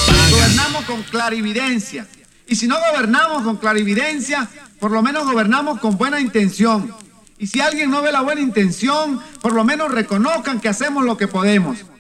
Gobernamos con clarividencia. Y si no gobernamos con clarividencia, por lo menos gobernamos con buena intención. Y si alguien no ve la buena intención, por lo menos reconozcan que hacemos lo que podemos.